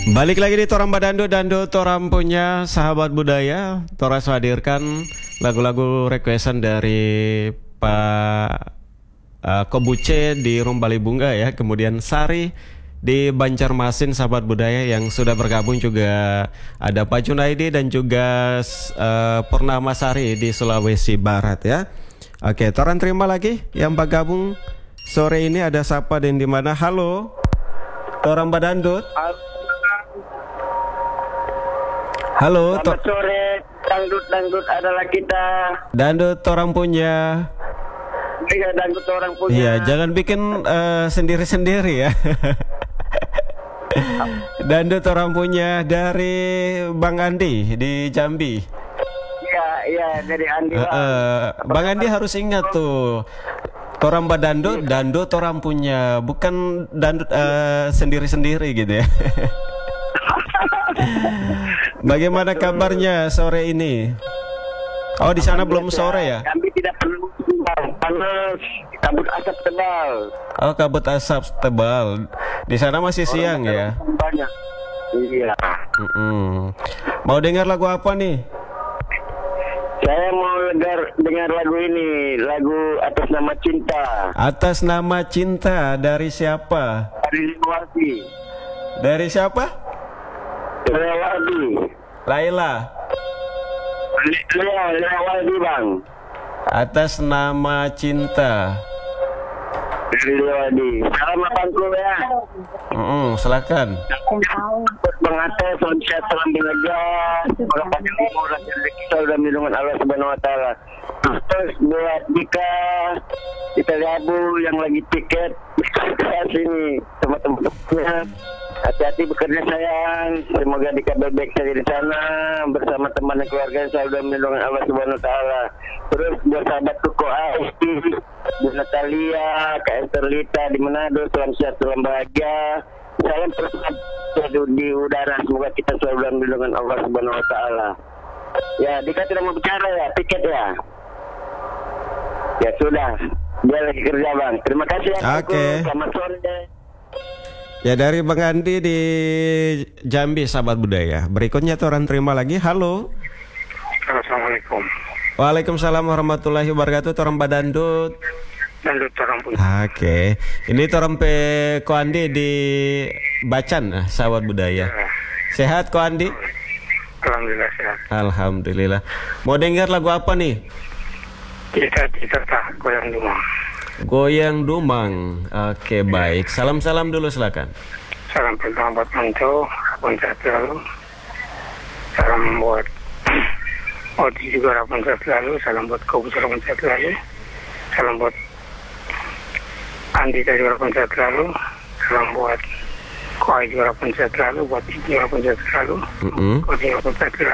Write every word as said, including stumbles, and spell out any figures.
Balik lagi di Toram Badando, Dando Toram punya sahabat budaya. Toras hadirkan lagu-lagu requestan dari Pak uh, Kobuce di Rumbali Bunga ya. Kemudian Sari di Banjarmasin, sahabat budaya yang sudah bergabung. Juga ada Pak Junaidi dan juga uh, Purnama Sari di Sulawesi Barat ya. Oke, Toran terima lagi yang bergabung sore ini. Ada siapa dan di mana? Halo, Toram Badando. Halo, selamat sore, dangdut-dangdut adalah kita. Dangdut orang punya. Iya, dangdut orang punya. Iya, jangan bikin uh, sendiri-sendiri ya. Dangdut orang punya dari Bang Andi di Jambi. Iya, iya, dari Andi. Uh, uh, Bang Andi harus ingat tuh. Toram Badando, dangdut orang punya, bukan dangdut uh, sendiri-sendiri gitu ya. Bagaimana kabarnya sore ini? Oh, di sana belum sore ya? Kami tidak perlu panas, kabut asap tebal. Oh, kabut asap tebal. Di sana masih Orang siang ya? Banyak. Iya. Mm-mm. Mau dengar lagu apa nih? Saya mau dengar dengar lagu ini, lagu Atas Nama Cinta. Atas Nama Cinta dari siapa? Dari Liwati. Dari siapa? Liwati. Laila. Lea, Liwati bang. Atas Nama Cinta. Dari Liwati. Salam abangku ya. Mm-mm, silakan. Bang Ates, salam sehat, salam bahagia. Semoga panjang umur dan rezeki selalu dalam lindungan Allah Subhanahu Wa Taala. Terus buat Dika, kita Abu yang lagi tiket ke sini, teman-temannya. Hati-hati bekerja sayang. Semoga Dika baik-baik saja di sana bersama teman dan keluarga selalu dalam lindungan Allah Subhanahu Wa Taala. Terus buat sahabat Tuko Asti, Bu Natalia, Kak Esther Lita di Manado, salam sehat, salam bahagia. Salam terus di udara, semoga kita selalu dalam lindungan Allah Subhanahu Wa Taala. Ya, Dika tidak mau bicara ya, tiket ya. Ya sudah, dia lagi kerja bang. Terima kasih ya. Oke. Okay. Selamat sore. Ya, dari Bang Andi di Jambi, sahabat budaya. Berikutnya orang terima lagi. Halo. Assalamualaikum. Waalaikumsalam warahmatullahi wabarakatuh. Toram Badando. Dangdut orang punya. Oke, okay. Ini Toram Pe Ko Andi di Bacan, sahabat budaya. Sehat Ko Andi? Alhamdulillah sehat. Alhamdulillah. Mau dengar lagu apa nih? Cita-cita tak goyang dumang. Goyang Dumang. Oke, okay, baik. Salam-salam dulu silakan. Salam pertama buat Manto, Rapun sehat selalu. Salam buat Odi juga Rapun sehat selalu. Salam buat Kobus Rapun sehat selalu. Salam buat Andi dari Rapun sehat selalu. Salam buat Koi juga Rapun sehat selalu. Buat Ibu Rapun sehat selalu. Mm-hmm. Kodi Rapun sehat selalu.